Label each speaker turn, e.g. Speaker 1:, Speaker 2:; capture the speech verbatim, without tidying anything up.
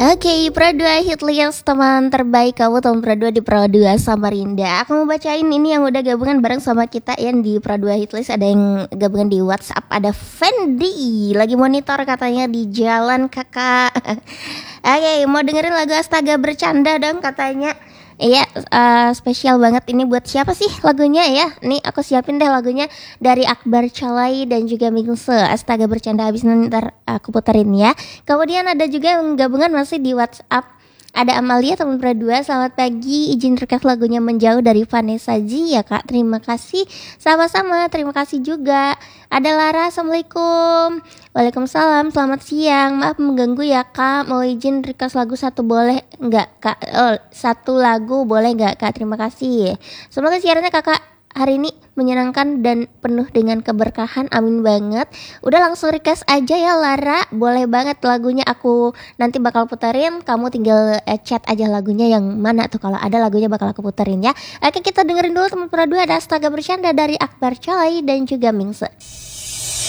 Speaker 1: Oke, Pro dua hit list teman terbaik kamu teman Pro dua di Pro dua Samarinda. Aku mau bacain ini yang udah gabungan bareng sama kita ya di Pro dua hit list. Ada yang gabungan di WhatsApp, ada Fendi lagi monitor katanya di jalan kakak. Oke, mau dengerin lagu Astaga Bercanda dong katanya. Iya, uh, spesial banget ini buat siapa sih lagunya ya? Nih aku siapin deh lagunya dari Akbar Calai dan juga Mingse. Astaga Bercanda habis nanti ntar aku puterin ya. Kemudian ada juga yang gabungan masih di WhatsApp. Ada Amalia teman Pro dua, selamat pagi, izin request lagunya Menjauh dari Vanessa Ji ya kak, terima kasih. Sama-sama, terima kasih juga. Ada Lara, assalamualaikum. Waalaikumsalam, selamat siang, maaf mengganggu ya kak, mau izin request lagu satu boleh nggak kak? Oh, satu lagu boleh nggak kak, terima kasih. Semoga siarannya kakak hari ini menyenangkan dan penuh dengan keberkahan, amin banget. Udah langsung request aja ya Lara, boleh banget lagunya aku nanti bakal puterin. Kamu tinggal eh, chat aja lagunya yang mana tuh, kalau ada lagunya bakal aku puterin ya. Oke, kita dengerin dulu teman Pro dua, ada Astaga Bercanda dari Akbar Calai dan juga Mingse.